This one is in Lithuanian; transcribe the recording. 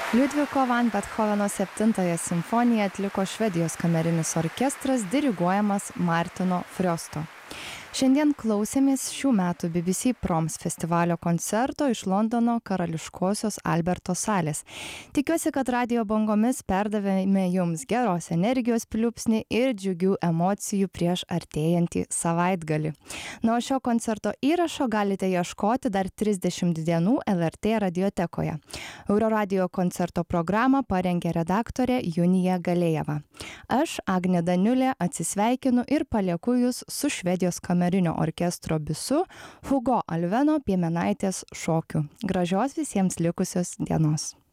Liudviko van Bethoveno 7 simfoniją atliko Švedijos kamerinis orkestras diriguojamas Martino Friosto. Šiandien klausėmės šių metų BBC Proms festivalio koncerto iš Londono karališkosios Alberto salės. Tikiuosi, kad radijo bangomis perdavėme jums geros energijos pliūpsnį ir džiugių emocijų prieš artėjantį savaitgalį. Na, o šio koncerto įrašo galite ieškoti dar 30 dienų LRT radiotekoje. Euroradio koncerto programą parengė redaktorė Junija Galėjeva. Aš, Agnė Daniulė, atsisveikinu ir palieku jūs su Švedijos kamerinio orkestro bisu Hugo Alveno Piemenaitės šokiu. Gražios visiems likusios dienos.